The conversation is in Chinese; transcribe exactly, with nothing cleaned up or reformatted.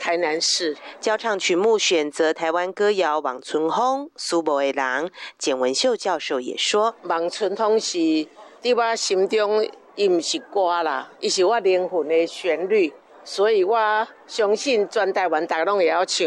台南市。 教唱曲目选择台湾歌谣《望春风》，苏博的人简文秀教授也说：“ 望春风是在我心中，伊不是歌啦，伊是我灵魂的旋律，所以我相信全台湾大家拢会晓唱。”